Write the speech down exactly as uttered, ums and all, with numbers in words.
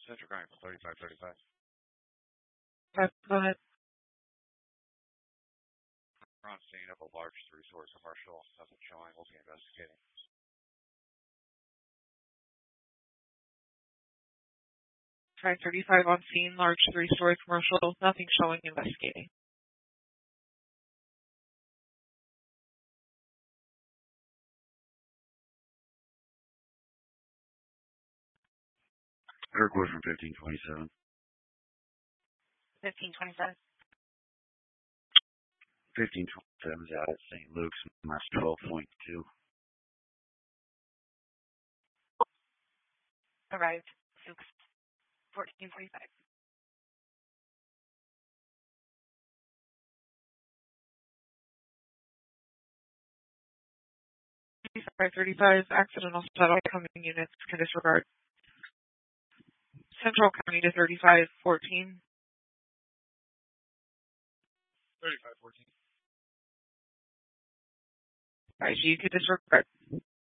Central County for thirty-five thirty-five. Okay, go ahead. We're on scene of a large three-story commercial. Nothing showing. We'll be investigating. Try thirty-five on scene, large three-story commercial. Nothing showing. Investigating. Kirkwood from fifteen twenty-seven. fifteen twenty-seven. fifteen twenty-seven is out at Saint Luke's, Mass twelve point two. Arrived. Luke's. fourteen forty-five. thirty-five thirty-five. Accidental shuttle coming units can disregard. Central County to thirty-five fourteen. thirty-five fourteen. I G could disregard.